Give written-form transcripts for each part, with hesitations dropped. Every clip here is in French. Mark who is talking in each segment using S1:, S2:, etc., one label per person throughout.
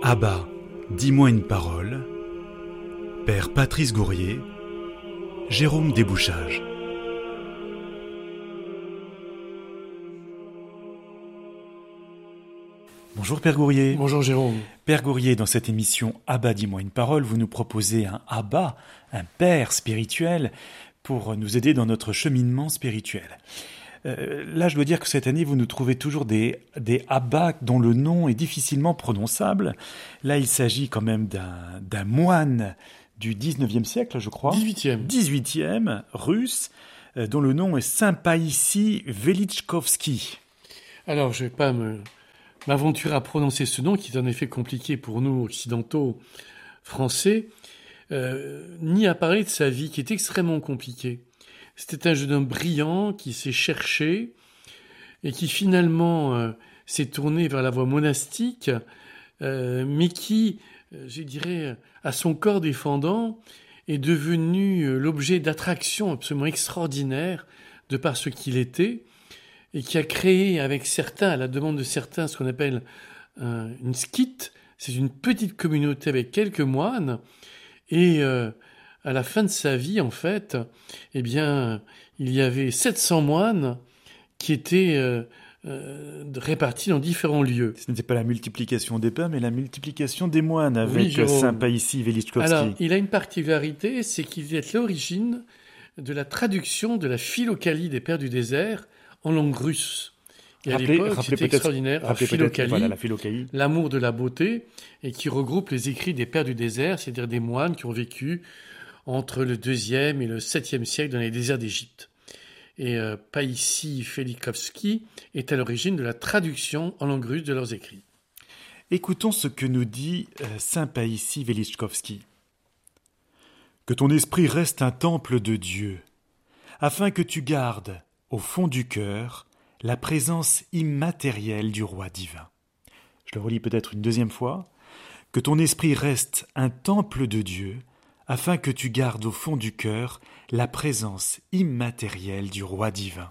S1: Abba, dis-moi une parole. Père Patrice Gourrier, Jérôme Desbouchages. Bonjour Père Gourrier.
S2: Bonjour Jérôme.
S1: Père Gourrier, dans cette émission Abba, dis-moi une parole, vous nous proposez un Abba, un père spirituel, pour nous aider dans notre cheminement spirituel. Là, je dois dire que cette année, vous nous trouvez toujours des Abba dont le nom est difficilement prononçable. Là, il s'agit quand même d'un moine du 19e siècle, je crois. 18e, russe, dont le nom est Saint Païssi Velichkovski.
S2: Alors, je ne vais pas m'aventurer à prononcer ce nom, qui est en effet compliqué pour nous, occidentaux, français, ni à parler de sa vie, qui est extrêmement compliquée. C'était un jeune homme brillant qui s'est cherché et qui finalement s'est tourné vers la voie monastique, mais qui, je dirais, à son corps défendant, est devenu l'objet d'attraction absolument extraordinaire de par ce qu'il était, et qui a créé avec certains, à la demande de certains, ce qu'on appelle une skite. C'est une petite communauté avec quelques moines, et à la fin de sa vie, en fait, eh bien, il y avait 700 moines qui étaient répartis dans différents lieux.
S1: Ce n'était pas la multiplication des pains, mais la multiplication des moines avec Saint Païssi Velichkovski.
S2: Alors, il a une particularité, c'est qu'il est à l'origine de la traduction de la Philokalie des Pères du désert en langue russe. Et à l'époque, c'était extraordinaire. La Philokalie, l'amour de la beauté, et qui regroupe les écrits des Pères du désert, c'est-à-dire des moines qui ont vécu entre le 2e et le 7e siècle dans les déserts d'Égypte. Et Païssi Velichkovski est à l'origine de la traduction en langue russe de leurs écrits.
S1: Écoutons ce que nous dit Saint Païssi Velichkovski. Que ton esprit reste un temple de Dieu, afin que tu gardes, au fond du cœur, la présence immatérielle du roi divin. Je le relis peut-être une deuxième fois. Que ton esprit reste un temple de Dieu, afin que tu gardes au fond du cœur la présence immatérielle du roi divin.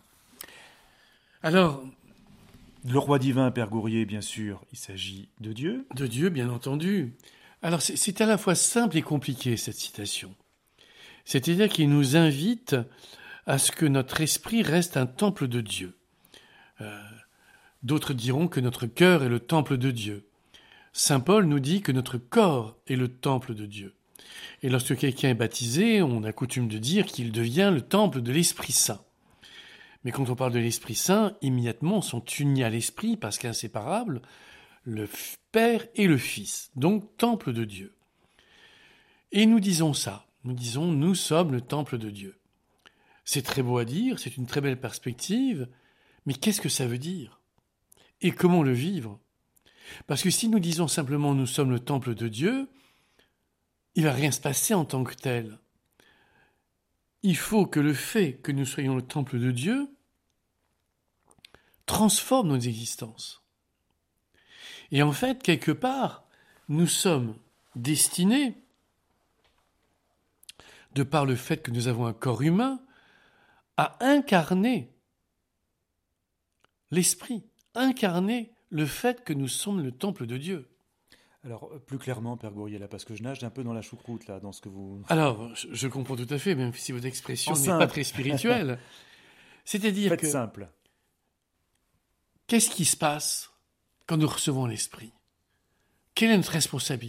S2: Alors,
S1: le roi divin, Père Gourrier, bien sûr, il s'agit de Dieu.
S2: De Dieu, bien entendu. Alors, c'est à la fois simple et compliqué, cette citation. C'est-à-dire qu'il nous invite à ce que notre esprit reste un temple de Dieu. D'autres diront que notre cœur est le temple de Dieu. Saint Paul nous dit que notre corps est le temple de Dieu. Et lorsque quelqu'un est baptisé, on a coutume de dire qu'il devient le temple de l'Esprit Saint. Mais quand on parle de l'Esprit Saint, immédiatement, sont unis à l'Esprit, parce qu'inséparables, le Père et le Fils, donc temple de Dieu. Et nous disons ça, nous sommes le temple de Dieu. C'est très beau à dire, c'est une très belle perspective, mais qu'est-ce que ça veut dire ? Et comment le vivre ? Parce que si nous disons simplement nous sommes le temple de Dieu, il ne va rien se passer en tant que tel. Il faut que le fait que nous soyons le temple de Dieu transforme nos existences. Et en fait, quelque part, nous sommes destinés, de par le fait que nous avons un corps humain, à incarner l'esprit, incarner le fait que nous sommes le temple de Dieu.
S1: Alors, plus clairement, Père Gourrier, là, parce que je nage un peu dans la choucroute, là, dans ce que vous...
S2: Alors, je comprends tout à fait, même si votre expression n'est pas très spirituelle. C'est-à-dire que...
S1: simple.
S2: Qu'est-ce qui se passe quand nous recevons l'Esprit ? Quelle est notre responsabilité ?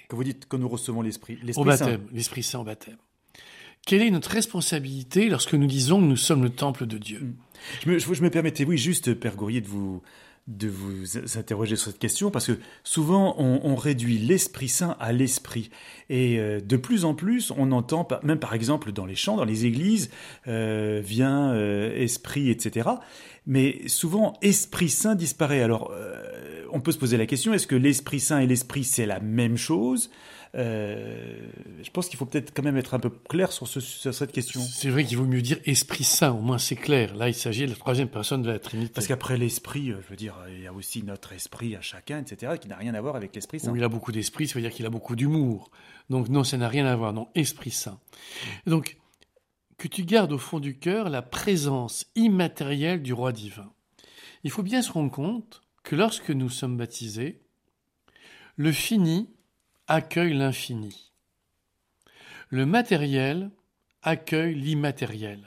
S1: Quand vous dites que nous recevons l'Esprit
S2: au baptême,
S1: Saint.
S2: l'Esprit Saint au baptême. Quelle est notre responsabilité lorsque nous disons que nous sommes le temple de Dieu ?
S1: Je me permettais, oui, juste, Père Gourrier, de vous interroger sur cette question, parce que souvent, on réduit l'Esprit Saint à l'Esprit. Et de plus en plus, on entend, même par exemple dans les chants, dans les églises, vient Esprit, etc. Mais souvent, Esprit Saint disparaît. Alors, on peut se poser la question, est-ce que l'Esprit Saint et l'Esprit, c'est la même chose ? Je pense qu'il faut peut-être quand même être un peu clair sur cette question.
S2: C'est vrai qu'il vaut mieux dire Esprit Saint, au moins c'est clair. Là, il s'agit de la troisième personne de la Trinité.
S1: Parce qu'après l'Esprit, je veux dire, il y a aussi notre esprit à chacun, etc., qui n'a rien à voir avec l'Esprit Saint.
S2: Où il a beaucoup d'esprit, ça veut dire qu'il a beaucoup d'humour. Donc non, ça n'a rien à voir, non, Esprit Saint. Donc, que tu gardes au fond du cœur la présence immatérielle du roi divin. Il faut bien se rendre compte que lorsque nous sommes baptisés, Le fini accueille l'infini. Le matériel accueille l'immatériel.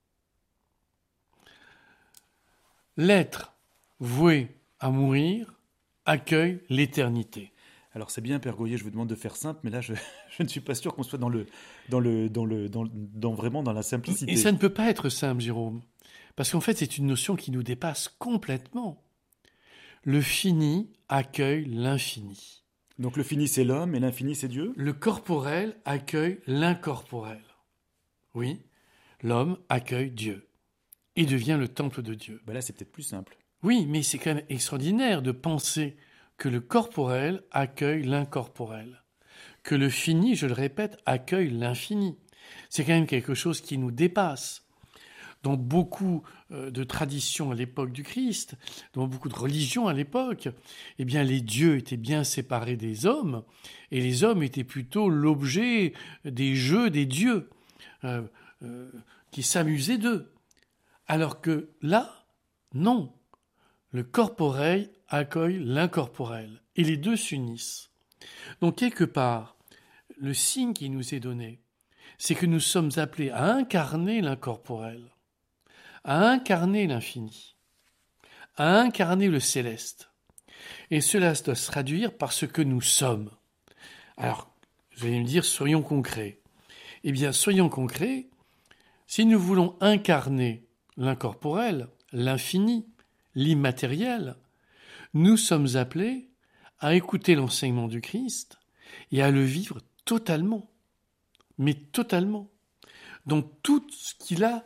S2: L'être voué à mourir accueille l'éternité.
S1: Alors c'est bien, Père Goyer, je vous demande de faire simple, mais là je ne suis pas sûr qu'on soit vraiment dans la simplicité.
S2: Et ça ne peut pas être simple, Jérôme, parce qu'en fait c'est une notion qui nous dépasse complètement. Le fini accueille l'infini.
S1: Donc le fini c'est l'homme et l'infini c'est Dieu ?
S2: Le corporel accueille l'incorporel. Oui, l'homme accueille Dieu et devient le temple de Dieu.
S1: Ben là c'est peut-être plus simple.
S2: Oui, mais c'est quand même extraordinaire de penser que le corporel accueille l'incorporel, que le fini, je le répète, accueille l'infini. C'est quand même quelque chose qui nous dépasse. Dans beaucoup de traditions à l'époque du Christ, dans beaucoup de religions à l'époque, eh bien les dieux étaient bien séparés des hommes, et les hommes étaient plutôt l'objet des jeux des dieux, qui s'amusaient d'eux. Alors que là, non. Le corporel accueille l'incorporel, et les deux s'unissent. Donc quelque part, le signe qui nous est donné, c'est que nous sommes appelés à incarner l'incorporel, à incarner l'infini, à incarner le céleste. Et cela doit se traduire par ce que nous sommes. Alors, vous allez me dire, soyons concrets. Eh bien, soyons concrets, si nous voulons incarner l'incorporel, l'infini, l'immatériel, nous sommes appelés à écouter l'enseignement du Christ et à le vivre totalement, mais totalement, dans tout ce qu'il a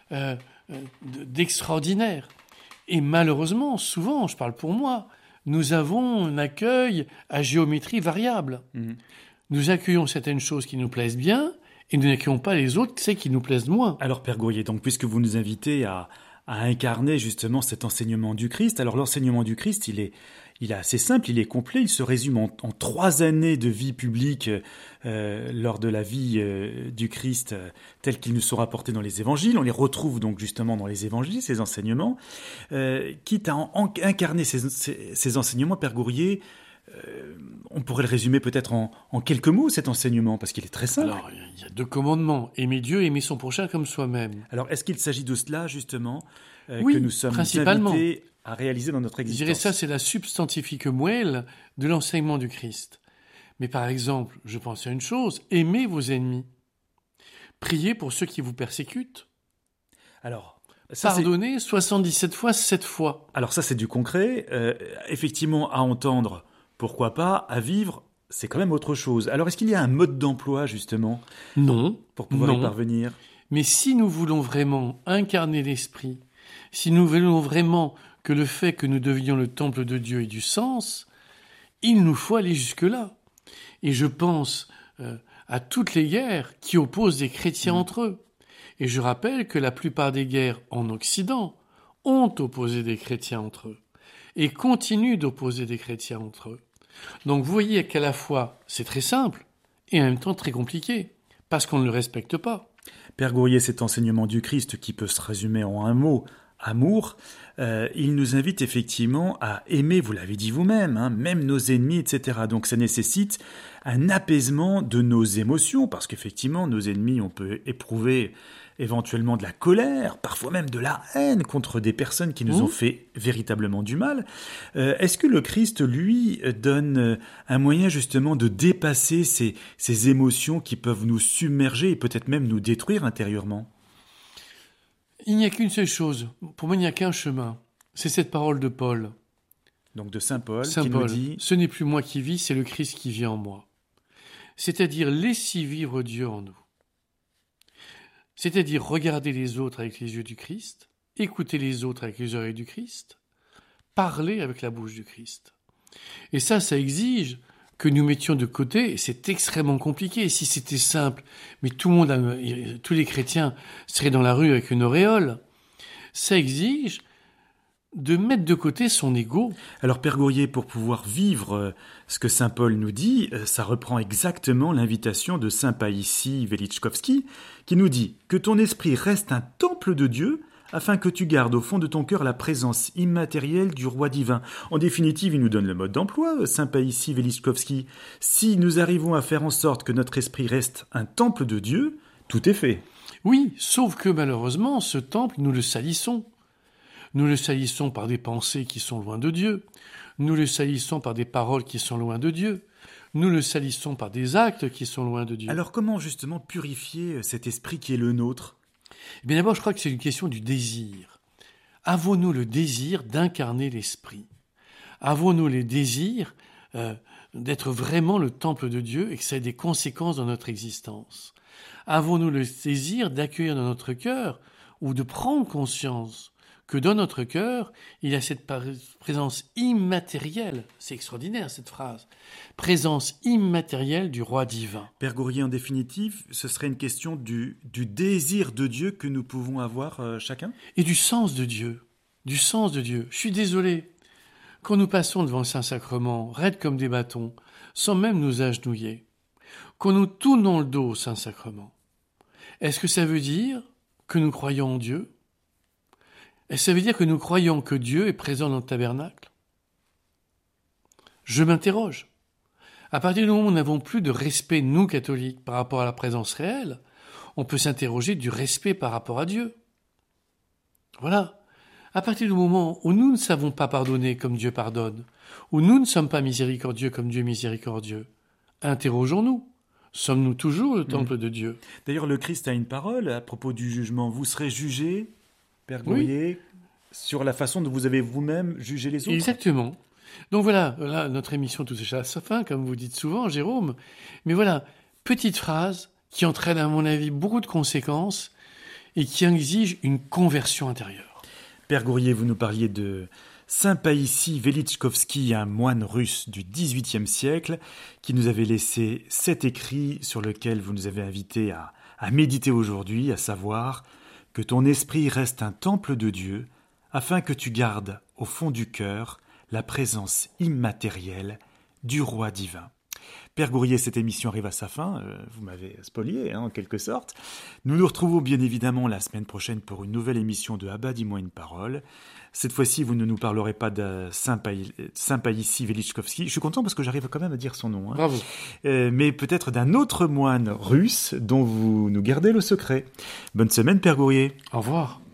S2: d'extraordinaire. Et malheureusement, souvent, je parle pour moi, nous avons un accueil à géométrie variable. Mmh. Nous accueillons certaines choses qui nous plaisent bien et nous n'accueillons pas les autres qui nous plaisent moins.
S1: Alors Père Goyer, donc puisque vous nous invitez à incarner justement cet enseignement du Christ. Alors l'enseignement du Christ, il est assez simple, il est complet, il se résume en 3 années de vie publique lors de la vie du Christ tels qu'ils nous sont rapportés dans les évangiles. On les retrouve donc justement dans les évangiles, ces enseignements. Quitte à incarner ces enseignements, Père Goyer, on pourrait le résumer peut-être en quelques mots, cet enseignement, parce qu'il est très simple.
S2: Alors, il y a 2 commandements. Aimer Dieu, aimer son prochain comme soi-même.
S1: Alors, est-ce qu'il s'agit de cela, justement,
S2: oui,
S1: que nous sommes invités à réaliser dans notre existence ?
S2: Je dirais ça, c'est la substantifique moelle de l'enseignement du Christ. Mais par exemple, je pense à une chose, aimez vos ennemis. Priez pour ceux qui vous persécutent.
S1: Alors, ça,
S2: pardonnez 77 fois, 7 fois.
S1: Alors ça, c'est du concret. Effectivement, à entendre... Pourquoi pas, à vivre, c'est quand même autre chose. Alors, est-ce qu'il y a un mode d'emploi, justement,
S2: non,
S1: pour pouvoir y parvenir ?
S2: Mais si nous voulons vraiment incarner l'esprit, si nous voulons vraiment que le fait que nous devenions le temple de Dieu ait du sens, il nous faut aller jusque-là. Et je pense à toutes les guerres qui opposent des chrétiens entre eux. Et je rappelle que la plupart des guerres en Occident ont opposé des chrétiens entre eux et continuent d'opposer des chrétiens entre eux. Donc vous voyez qu'à la fois c'est très simple et en même temps très compliqué, parce qu'on ne le respecte pas.
S1: Père Goyer, cet enseignement du Christ qui peut se résumer en un mot, amour, il nous invite effectivement à aimer, vous l'avez dit vous-même, même nos ennemis, etc. Donc ça nécessite un apaisement de nos émotions, parce qu'effectivement nos ennemis, on peut éprouver éventuellement de la colère, parfois même de la haine contre des personnes qui nous ont fait véritablement du mal. Est-ce que le Christ, lui, donne un moyen justement de dépasser ces émotions qui peuvent nous submerger et peut-être même nous détruire intérieurement ?
S2: Il n'y a qu'une seule chose. Pour moi, il n'y a qu'un chemin. C'est cette parole de Paul.
S1: Donc de Saint Paul,
S2: qui nous dit « Ce n'est plus moi qui vis, c'est le Christ qui vit en moi. » C'est-à-dire laisser vivre Dieu en nous. C'est-à-dire regarder les autres avec les yeux du Christ, écouter les autres avec les oreilles du Christ, parler avec la bouche du Christ. Et ça exige que nous mettions de côté, et c'est extrêmement compliqué. Si c'était simple, mais tous les chrétiens seraient dans la rue avec une auréole, ça exige de mettre de côté son ego.
S1: Alors Père Goyer, pour pouvoir vivre ce que Saint Paul nous dit, ça reprend exactement l'invitation de Saint Païssi Velichkovski, qui nous dit « Que ton esprit reste un temple de Dieu, afin que tu gardes au fond de ton cœur la présence immatérielle du roi divin. En définitive, il nous donne le mode d'emploi, Saint Païssy Velichkovski. Si nous arrivons à faire en sorte que notre esprit reste un temple de Dieu, tout est fait.
S2: Oui, sauf que malheureusement, ce temple, nous le salissons. Nous le salissons par des pensées qui sont loin de Dieu. Nous le salissons par des paroles qui sont loin de Dieu. Nous le salissons par des actes qui sont loin de Dieu.
S1: Alors comment justement purifier cet esprit qui est le nôtre ?
S2: Eh bien d'abord, je crois que c'est une question du désir. Avons-nous le désir d'incarner l'esprit ? Avons-nous le désir d'être vraiment le temple de Dieu et que ça ait des conséquences dans notre existence ? Avons-nous le désir d'accueillir dans notre cœur ou de prendre conscience que dans notre cœur, il y a cette présence immatérielle, c'est extraordinaire cette phrase, présence immatérielle du roi divin.
S1: Père Gourrier, en définitive, ce serait une question du désir de Dieu que nous pouvons avoir chacun ?
S2: Et du sens de Dieu, du sens de Dieu. Je suis désolé, quand nous passons devant le Saint-Sacrement, raides comme des bâtons, sans même nous agenouiller, quand nous tournons le dos au Saint-Sacrement, est-ce que ça veut dire que nous croyons en Dieu ? Est-ce que ça veut dire que nous croyons que Dieu est présent dans le tabernacle ? Je m'interroge. À partir du moment où nous n'avons plus de respect, nous catholiques, par rapport à la présence réelle, on peut s'interroger du respect par rapport à Dieu. Voilà. À partir du moment où nous ne savons pas pardonner comme Dieu pardonne, où nous ne sommes pas miséricordieux comme Dieu est miséricordieux, interrogeons-nous. Sommes-nous toujours le temple de Dieu ?
S1: D'ailleurs, le Christ a une parole à propos du jugement. Vous serez jugés, Père Gourrier, sur la façon dont vous avez vous-même jugé les autres.
S2: Exactement. Donc voilà, notre émission touche à sa fin, comme vous dites souvent, Jérôme. Mais voilà, petite phrase qui entraîne, à mon avis, beaucoup de conséquences et qui exige une conversion intérieure.
S1: Père Gourrier, vous nous parliez de Saint Païssy Velichkovski, un moine russe du XVIIIe siècle, qui nous avait laissé cet écrit sur lequel vous nous avez invités à méditer aujourd'hui, à savoir que ton esprit reste un temple de Dieu, afin que tu gardes au fond du cœur la présence immatérielle du roi divin. Père Gourrier, cette émission arrive à sa fin, vous m'avez spolié en quelque sorte. Nous nous retrouvons bien évidemment la semaine prochaine pour une nouvelle émission de Abba, dis-moi une parole. Cette fois-ci, vous ne nous parlerez pas de Saint Païssy Velichkovski. Je suis content parce que j'arrive quand même à dire son nom.
S2: Bravo.
S1: Mais peut-être d'un autre moine russe dont vous nous gardez le secret. Bonne semaine, Père Gourrier.
S2: Au revoir.